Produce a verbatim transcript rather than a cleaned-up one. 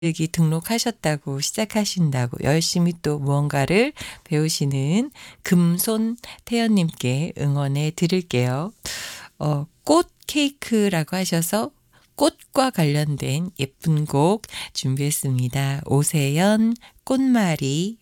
여기 등록하셨다고 시작하신다고 열심히 또 무언가를 배우시는 금손태연님께 응원해 드릴게요. 어, 꽃 케이크라고 하셔서 꽃과 관련된 예쁜 곡 준비했습니다. 오세연 꽃말이